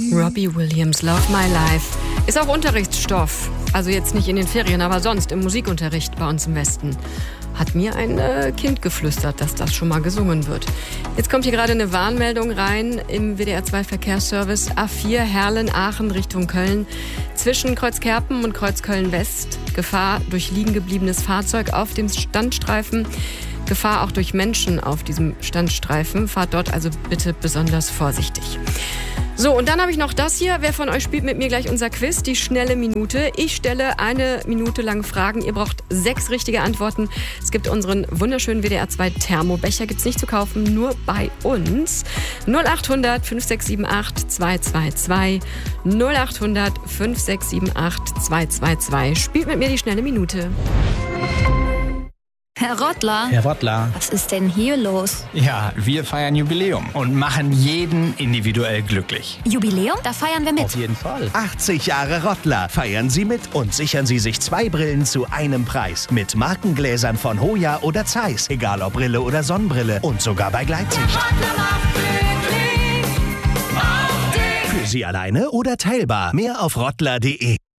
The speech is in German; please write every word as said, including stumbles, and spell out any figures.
Robbie Williams, Love My Life. Ist auch Unterrichtsstoff. Also jetzt nicht in den Ferien, aber sonst im Musikunterricht bei uns im Westen. Hat mir ein äh, Kind geflüstert, dass das schon mal gesungen wird. Jetzt kommt hier gerade eine Warnmeldung rein im W D R zwei Verkehrsservice. A vier Herlen-Aachen Richtung Köln. Zwischen Kreuzkerpen und Kreuzköln-West. Gefahr durch liegen gebliebenes Fahrzeug auf dem Standstreifen. Gefahr auch durch Menschen auf diesem Standstreifen. Fahrt dort also bitte besonders vorsichtig. So, und dann habe ich noch das hier. Wer von euch spielt mit mir gleich unser Quiz, die schnelle Minute? Ich stelle eine Minute lang Fragen. Ihr braucht sechs richtige Antworten. Es gibt unseren wunderschönen W D R zwei Thermobecher. Gibt's nicht zu kaufen, nur bei uns. null acht hundert fünf sechs sieben acht zwei zwei zwei. null acht hundert fünf sechs sieben acht zwei zwei zwei. Spielt mit mir die schnelle Minute. Herr Rottler. Herr Rottler. Was ist denn hier los? Ja, wir feiern Jubiläum und machen jeden individuell glücklich. Jubiläum? Da feiern wir mit. Auf jeden Fall. achtzig Jahre Rottler. Feiern Sie mit und sichern Sie sich zwei Brillen zu einem Preis. Mit Markengläsern von Hoya oder Zeiss. Egal ob Brille oder Sonnenbrille. Und sogar bei Gleitsicht. Für Sie alleine oder teilbar. Mehr auf rottler punkt de.